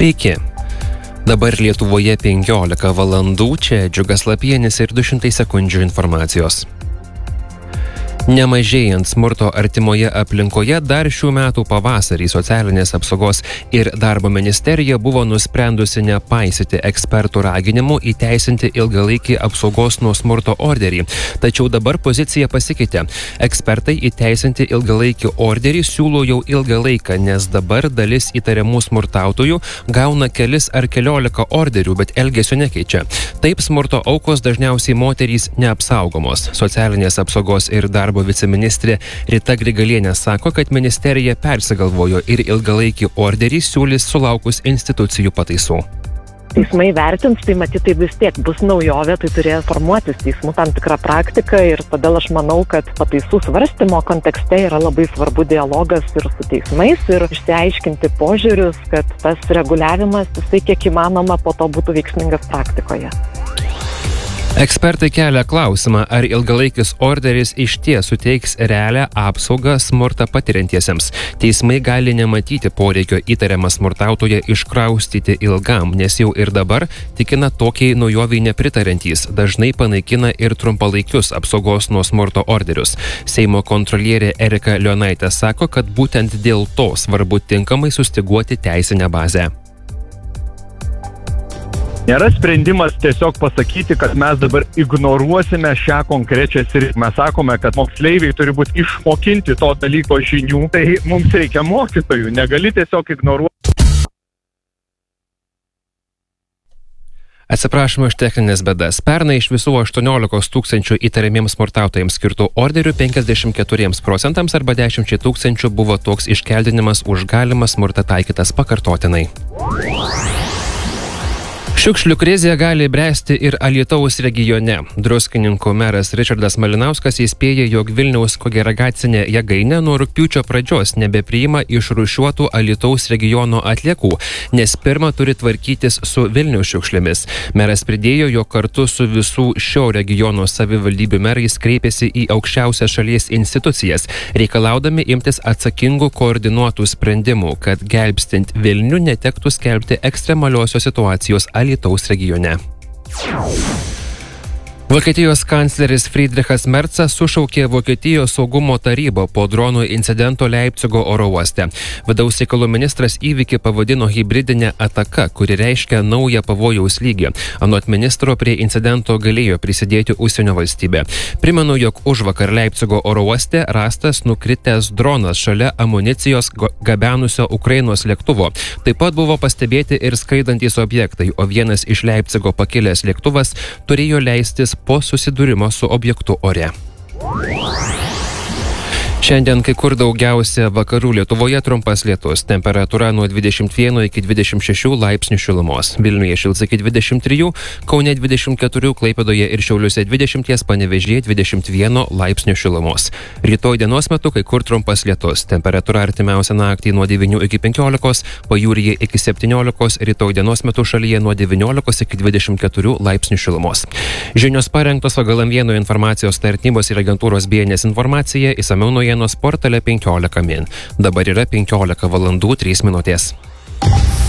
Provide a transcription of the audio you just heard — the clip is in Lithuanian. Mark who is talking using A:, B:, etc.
A: Sveiki. Dabar Lietuvoje 15 valandų, čia Džiugas Lapienis ir 200 sekundžių informacijos. Nemažėjant smurto artimoje aplinkoje, dar šių metų pavasarį Socialinės apsaugos ir darbo ministerija buvo nusprendusi nepaisyti ekspertų raginimų įteisinti ilgalaikį apsaugos nuo smurto orderį. Tačiau dabar pozicija pasikeitė. Ekspertai įteisinti ilgalaikį orderį siūlo jau ilgą laiką, nes dabar dalis įtariamų smurtautojų gauna kelis ar keliolika orderių, bet elgesio nekeičia. Taip smurto aukos dažniausiai moterys neapsaugomos. Socialinės apsaugos ir darbo viceministrė Rita Grigalienė sako, kad ministerija persigalvojo ir ilgalaikį orderį siūlys sulaukus institucijų pataisų.
B: Teismai vertins, tai matyt, tai vis tiek bus naujovė, tai turės formuotis teismų tam tikrą praktiką ir todėl aš manau, kad pataisų svarstymo kontekste yra labai svarbu dialogas ir su teismais ir išsiaiškinti požiūrius, kad tas reguliavimas jisai kiek įmanoma po to būtų veiksmingas praktikoje.
A: Ekspertai kelia klausimą, ar ilgalaikis orderis išties suteiks realią apsaugą smurtą patiriantiesiems. Teismai gali nematyti poreikio įtariamą smurtautoją iškraustyti ilgam, nes jau ir dabar, tikina, tokiai naujoviai nepritariantys, dažnai panaikina ir trumpalaikius apsaugos nuo smurto orderius. Seimo kontrolierė Erika Leonaitė sako, kad būtent dėl to svarbu tinkamai sustyguoti teisinę bazę.
C: Nėra sprendimas tiesiog pasakyti, kad mes dabar ignoruosime šią konkrečią sritį. Mes sakome, kad moksleiviai turi būti išmokinti to dalyko žinių, tai mums reikia mokytojų, negali tiesiog ignoruoti.
A: Atsiprašome už techninės bėdas. Pernai iš visų 18 000 įtariamiems smurtautojams skirtų orderių 54% arba 10 000 buvo toks iškeldinimas už galimą smurtą taikytas pakartotinai. Šiukšlių krizė gali bręsti ir Alytaus regione. Druskininkų meras Ričardas Malinauskas įspėja, jog Vilniaus kogeragacinė jėgainė nuo rugpjūčio pradžios nebepriima išrūšiuotų Alytaus regiono atliekų, nes pirma turi tvarkytis su Vilniaus šiukšlėmis. Meras pridėjo, jog kartu su visų šio regiono savivaldybių merais kreipėsi į aukščiausias šalies institucijas, reikalaudami imtis atsakingų koordinuotų sprendimų, kad gelbstint Vilnių netektų skelbti ekstremaliosios situacijos Alytaus regione. Vokietijos kancleris Friedrichas Merzas sušaukė Vokietijos saugumo tarybą po dronų incidento Leipcigo oro uoste. Vidaus reikalų ministras įvykį pavadino hibridinė ataka, kuri reiškia naują pavojaus lygį. Anot ministro prie incidento galėjo prisidėti užsienio valstybė. Primenu, jog užvakar Leipcigo oro uoste rastas nukritęs dronas šalia amunicijos gabenusio Ukrainos lėktuvo. Taip pat buvo pastebėti ir skraidantys objektai, o vienas iš Leipcigo pakilęs lėktuvas turėjo leistis po susidūrimo su objektu ore. Šiandien kai kur daugiausia vakarų Lietuvoje trumpas lietus. Temperatūra nuo 21 iki 26 laipsnių šilumos. Vilniuje šils iki 23, Kaune 24, Klaipėdoje ir Šiauliuose 20, Panevėžyje 21 laipsnių šilumos. Rytoj dienos metu kai kur trumpas lietus. Temperatūra artimiausią naktį nuo 9 iki 15, pajūryje iki 17, rytoj dienos metu šalyje nuo 19 iki 24 laipsnių šilumos. Žinios parengtos pagal M1 informacijos tarnybos ir agentūros BNS informaciją, išsamiau naujienų portale 15 min. Dabar yra 15 valandų 3 minutės.